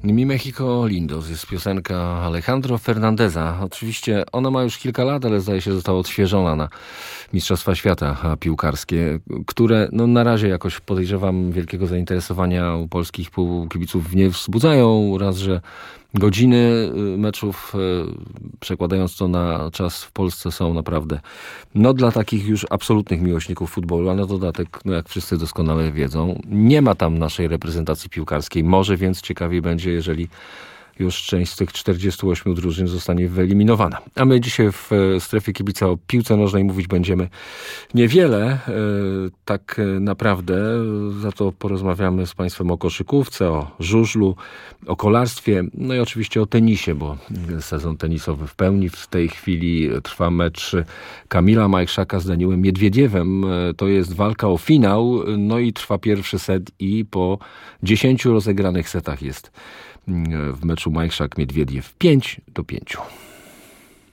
Mi Mexico Lindo jest piosenka Alejandro Fernandeza. Oczywiście ona ma już kilka lat, ale zdaje się została odświeżona na Mistrzostwa Świata piłkarskie, które na razie jakoś podejrzewam wielkiego zainteresowania u polskich kibiców nie wzbudzają. Raz, że godziny meczów, przekładając to na czas w Polsce, są naprawdę dla takich już absolutnych miłośników futbolu, a na dodatek, jak wszyscy doskonale wiedzą, nie ma tam naszej reprezentacji piłkarskiej. Może więc ciekawiej będzie, jeżeli już część z tych 48 drużyn zostanie wyeliminowana. A my dzisiaj w strefie kibica o piłce nożnej mówić będziemy niewiele, tak naprawdę. Za to porozmawiamy z Państwem o koszykówce, o żużlu, o kolarstwie, i oczywiście o tenisie, bo sezon tenisowy w pełni. W tej chwili trwa mecz Kamila Majchrzaka z Daniłem Miedwiediewem. To jest walka o finał, i trwa pierwszy set i po 10 rozegranych setach jest w meczu Majchrzak-Miedwiediew 5-5.